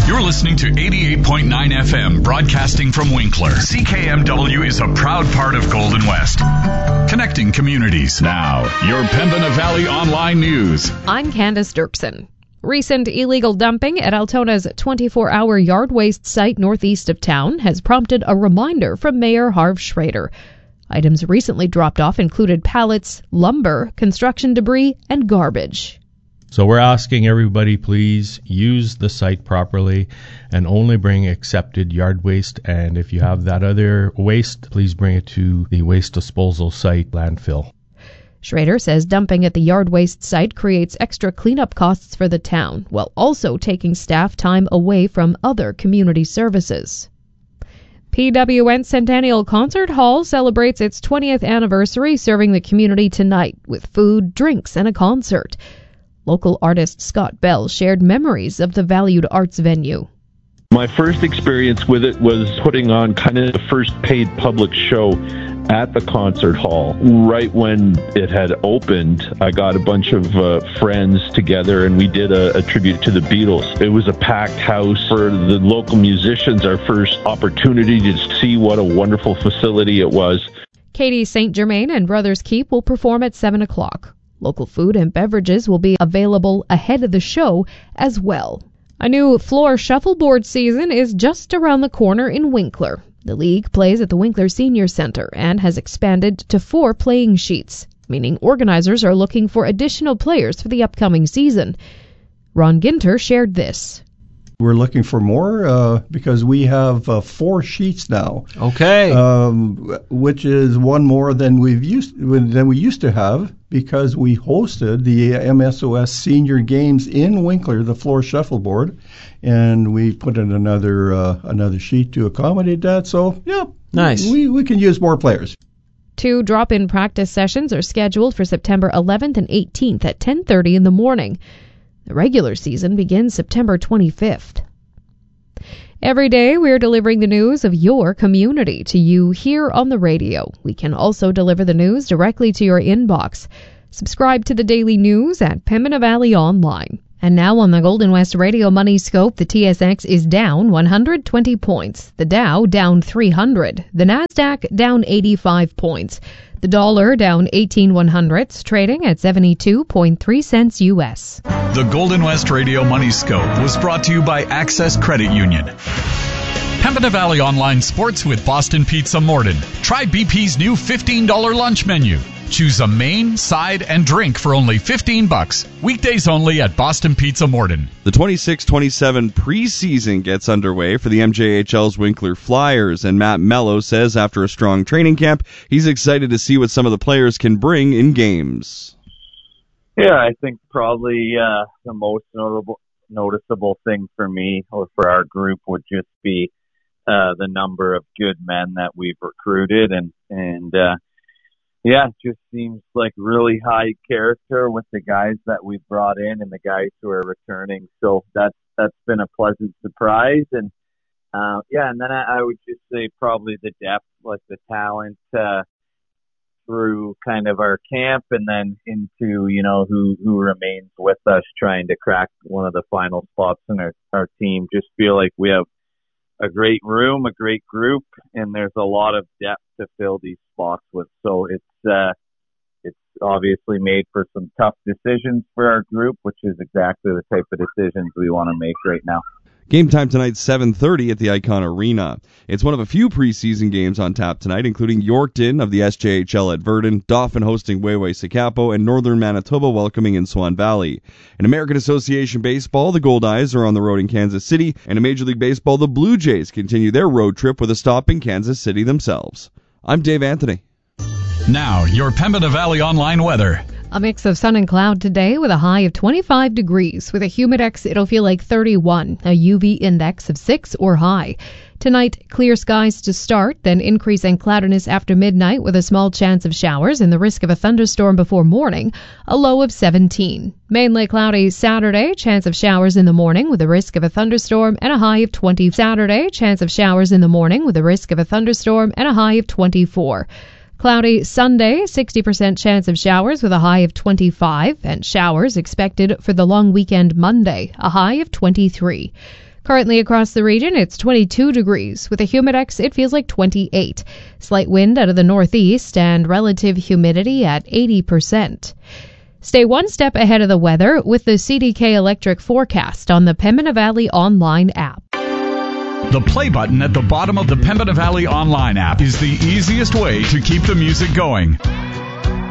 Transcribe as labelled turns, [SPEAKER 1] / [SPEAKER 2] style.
[SPEAKER 1] You're listening to 88.9 FM, broadcasting from Winkler. CKMW is a proud part of Golden West, connecting communities. Now, your Pembina Valley Online News.
[SPEAKER 2] I'm Candace Dirksen. Recent illegal dumping at Altona's 24-hour yard waste site northeast of town has prompted a reminder from Mayor Harv Schrader. Items recently dropped off included pallets, lumber, construction debris, and garbage.
[SPEAKER 3] So we're asking everybody, please use the site properly and only bring accepted yard waste. And if you have that other waste, please bring it to the waste disposal site landfill.
[SPEAKER 2] Schrader says dumping at the yard waste site creates extra cleanup costs for the town, while also taking staff time away from other community services. PWN Centennial Concert Hall celebrates its 20th anniversary, serving the community tonight with food, drinks, and a concert. Local artist Scott Bell shared memories of the valued arts venue.
[SPEAKER 4] My first experience with it was putting on kind of the first paid public show at the concert hall. Right when it had opened, I got a bunch of friends together and we did a tribute to the Beatles. It was a packed house for the local musicians, our first opportunity to see what a wonderful facility it was.
[SPEAKER 2] Katie St. Germain and Brothers Keep will perform at 7 o'clock. Local food and beverages will be available ahead of the show as well. A new floor shuffleboard season is just around the corner in Winkler. The league plays at the Winkler Senior Center and has expanded to 4 playing sheets, meaning organizers are looking for additional players for the upcoming season. Ron Ginter shared this.
[SPEAKER 5] We're looking for more because we have 4 sheets now.
[SPEAKER 3] Okay.
[SPEAKER 5] Which is one more than we used to have because we hosted the MSOS Senior Games in Winkler, the floor shuffleboard, and we put in another sheet to accommodate that. So yeah,
[SPEAKER 3] nice.
[SPEAKER 5] We can use more players.
[SPEAKER 2] 2 drop-in practice sessions are scheduled for September 11th and 18th at 10:30 in the morning. The regular season begins September 25th. Every day, we're delivering the news of your community to you here on the radio. We can also deliver the news directly to your inbox. Subscribe to the daily news at Pembina Valley Online. And now on the Golden West Radio Money Scope, the TSX is down 120 points. The Dow down 300. The Nasdaq down 85 points. The dollar down 18/100ths, trading at 72.3 cents U.S.
[SPEAKER 1] The Golden West Radio Money Scope was brought to you by Access Credit Union. Pembina Valley Online Sports with Boston Pizza Morden. Try BP's new $15 lunch menu. Choose a main, side, and drink for only $15. Weekdays only at Boston Pizza Morden.
[SPEAKER 6] The 26-27 preseason gets underway for the MJHL's Winkler Flyers, and Matt Mello says after a strong training camp, he's excited to see what some of the players can bring in games.
[SPEAKER 7] Yeah, I think probably the most noticeable thing for me or for our group would just be the number of good men that we've recruited, and yeah, it just seems like really high character with the guys that we've brought in and the guys who are returning. So that's been a pleasant surprise. And yeah, and then I would just say probably the depth, like the talent through kind of our camp and then into, who remains with us trying to crack one of the final spots in our team. Just feel like we have a great room, a great group, and there's a lot of depth to fill these spots with. So it's obviously made for some tough decisions for our group, which is exactly the type of decisions we want to make right now.
[SPEAKER 6] Game time tonight, 7:30 at the Icon Arena. It's one of a few preseason games on tap tonight, including Yorkton of the SJHL at Verdun, Dauphin hosting Wayway-Sakapo, and Northern Manitoba welcoming in Swan Valley. In American Association Baseball, the Goldeyes are on the road in Kansas City, and in Major League Baseball, the Blue Jays continue their road trip with a stop in Kansas City themselves. I'm Dave Anthony.
[SPEAKER 1] Now, your Pembina Valley Online weather.
[SPEAKER 2] A mix of sun and cloud today with a high of 25 degrees. With a humidex, it'll feel like 31, a UV index of 6 or high. Tonight, clear skies to start, then increase in cloudiness after midnight with a small chance of showers and the risk of a thunderstorm before morning, a low of 17. Mainly cloudy Saturday, chance of showers in the morning with a risk of a thunderstorm and a high of 20. Saturday, chance of showers in the morning with a risk of a thunderstorm and a high of 24. Cloudy Sunday, 60% chance of showers with a high of 25, and showers expected for the long weekend Monday, a high of 23. Currently across the region, it's 22 degrees. With a Humidex, it feels like 28. Slight wind out of the northeast and relative humidity at 80%. Stay one step ahead of the weather with the CDK Electric forecast on the Pembina Valley Online app.
[SPEAKER 1] The play button at the bottom of the Pembina Valley Online app is the easiest way to keep the music going.